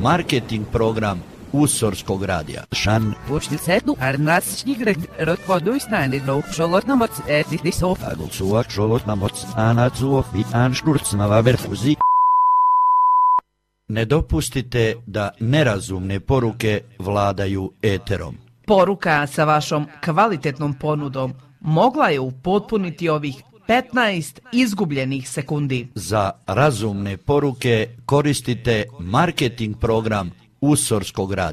marketing program Usorskog radija. Shan. Počnicetu arnasčigret rodpoduisnäänilou žolotnamoc etitisov. Agulsuak žolotnamoc anatsuov i anšturcnava verfuzi. Ne dopustite da nerazumne poruke vladaju eterom. Poruka sa vašom kvalitetnom ponudom mogla je upotpuniti ovih 15 izgubljenih sekundi. Za razumne poruke koristite marketing program Usorskog radija.